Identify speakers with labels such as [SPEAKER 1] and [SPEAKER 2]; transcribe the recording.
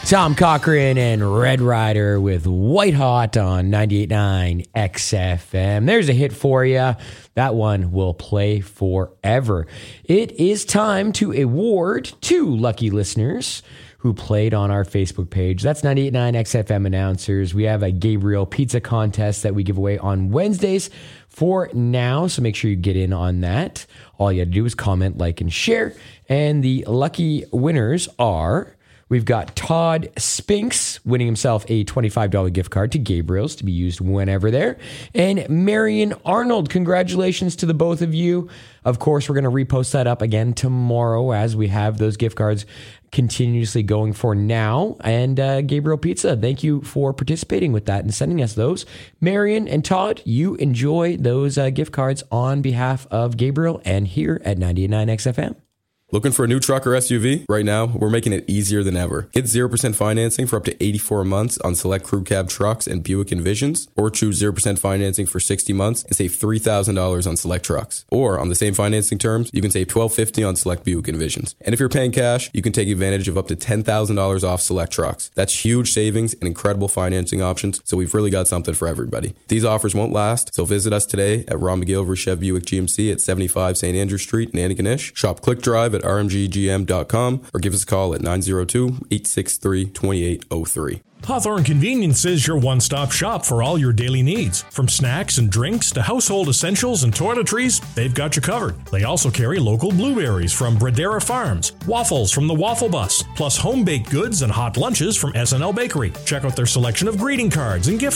[SPEAKER 1] Tom Cochran and Red Rider with White Hot on 98.9 XFM. There's a hit for you. That one will play forever. It is time to award 2 lucky listeners who played on our Facebook page. That's 98.9 XFM announcers. We have a Gabriel Pizza contest that we give away on Wednesdays for now, so make sure you get in on that. All you have to do is comment, like, and share. And the lucky winners are... We've got Todd Spinks winning himself a $25 gift card to Gabriel's to be used whenever there. And Marion Arnold, congratulations to the both of you. Of course, we're going to repost that up again tomorrow as we have those gift cards continuously going for now. And Gabriel Pizza, thank you for participating with that and sending us those. Marion and Todd, you enjoy those gift cards on behalf of Gabriel and here at 98.9 XFM.
[SPEAKER 2] Looking for a new truck or SUV? Right now, we're making it easier than ever. Get 0% financing for up to 84 months on select crew cab trucks and Buick Envisions, or choose 0% financing for 60 months and save $3,000 on select trucks. Or on the same financing terms, you can save $1,250 on select Buick Envisions. And if you're paying cash, you can take advantage of up to $10,000 off select trucks. That's huge savings and incredible financing options, so we've really got something for everybody. These offers won't last, so visit us today at Ron McGillivray Chev Buick GMC at 75 St. Andrew Street in Antigonish. Shop Click Drive at rmggm.com or give us a call at 902-863-2803.
[SPEAKER 3] Hawthorne Convenience is your one-stop shop for all your daily needs. From snacks and drinks to household essentials and toiletries, they've got you covered. They also carry local blueberries from Bradera Farms, waffles from the Waffle Bus, plus home-baked goods and hot lunches from S&L Bakery. Check out their selection of greeting cards and gift